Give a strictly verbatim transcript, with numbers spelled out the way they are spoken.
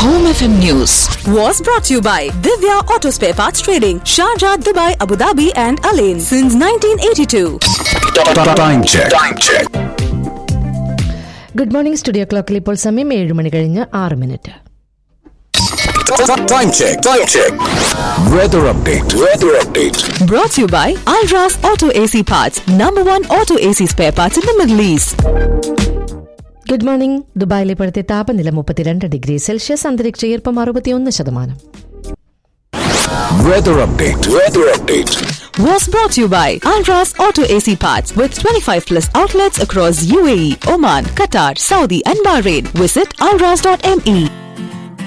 Home F M News was brought to you by Divya Auto Spare Parts Trading, Sharjah, Dubai, Abu Dhabi and Alain since nineteen eighty-two. Time check. Time check. Good morning. Studio ക്ലോക്കിൽ ഇപ്പോൾ സമയം ഏഴ് മണി കഴിഞ്ഞ് ആറ് minute. Time check. Time check. Weather update. Weather update. Brought to you by Alras Auto A C Parts, number one auto A C spare parts in the Middle East. Good morning. ദുബായിലെ ഇപ്പോഴത്തെ താപനില മുപ്പത്തിരണ്ട് degree Celsius, അന്തരീക്ഷ ഈർപ്പം അറുപത്തിയൊന്ന് ശതമാനം. Weather update. Weather update. Was brought to you by Alras Auto A C Parts with twenty-five plus outlets across U A E, Oman, Qatar, Saudi and Bahrain. Visit alras dot m e.